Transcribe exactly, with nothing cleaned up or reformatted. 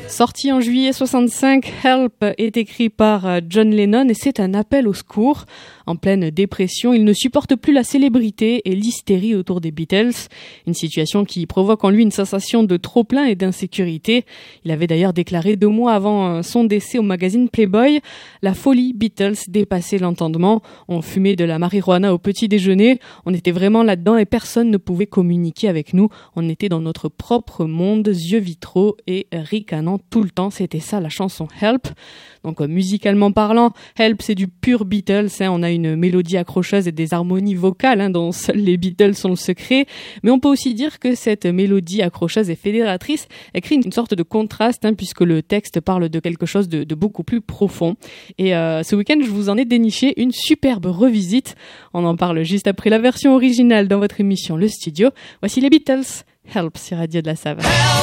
Sorti en juillet soixante-cinq, Help est écrit par John Lennon et c'est un appel au secours. En pleine dépression, il ne supporte plus la célébrité et l'hystérie autour des Beatles, une situation qui provoque en lui une sensation de trop-plein et d'insécurité. Il avait d'ailleurs déclaré deux mois avant son décès au magazine Playboy « La folie Beatles dépassait l'entendement. On fumait de la marijuana au petit déjeuner, on était vraiment là-dedans et personne ne pouvait communiquer avec nous. On était dans notre propre monde, yeux vitraux et ricanant tout le temps. » C'était ça la chanson Help. Donc euh, musicalement parlant, Help c'est du pur Beatles, hein. On a une mélodie accrocheuse et des harmonies vocales hein, dont seuls les Beatles sont le secret, mais on peut aussi dire que cette mélodie accrocheuse et fédératrice elle crée une sorte de contraste hein, puisque le texte parle de quelque chose de, de beaucoup plus profond. Et euh, ce week-end je vous en ai déniché une superbe revisite, on en parle juste après la version originale dans votre émission Le Studio. Voici les Beatles, Help sur Radio de la Save.